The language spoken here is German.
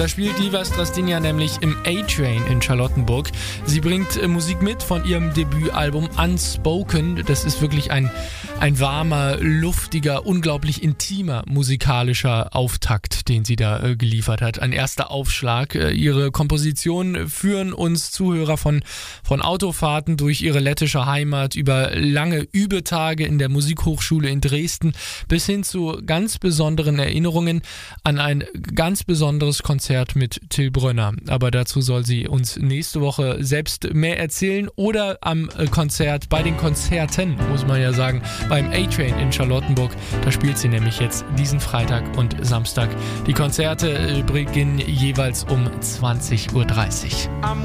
Da spielt Diva Strastinja nämlich im A-Train in Charlottenburg. Sie bringt Musik mit von ihrem Debütalbum Unspoken. Das ist wirklich ein warmer, luftiger, unglaublich intimer musikalischer Auftakt, den sie da geliefert hat. Ein erster Aufschlag. Ihre Kompositionen führen uns Zuhörer von Autofahrten durch ihre lettische Heimat über lange Übetage in der Musikhochschule in Dresden bis hin zu ganz besonderen Erinnerungen an ein ganz besonderes Konzert mit Till Brönner. Aber dazu soll sie uns nächste Woche selbst mehr erzählen oder am Konzert, bei den Konzerten, muss man ja sagen, beim A-Train in Charlottenburg. Da spielt sie nämlich jetzt diesen Freitag und Samstag. Die Konzerte beginnen jeweils um 20:30 Uhr.